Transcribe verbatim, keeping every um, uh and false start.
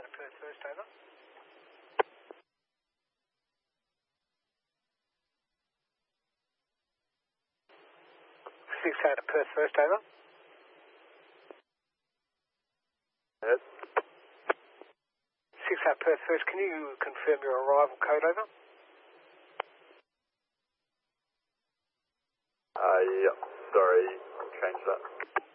out of Perth first, over. Six out of Perth first, over. Yes. Six out of Perth first, can you confirm your arrival code, over? Uh, yeah, sorry, change that.